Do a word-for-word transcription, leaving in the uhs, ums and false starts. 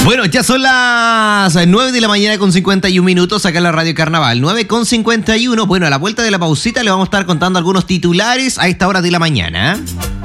Bueno, ya son las nueve de la mañana con cincuenta y un minutos acá en la Radio Carnaval. nueve con cincuenta y uno. Bueno, a la vuelta de la pausita le vamos a estar contando algunos titulares a esta hora de la mañana.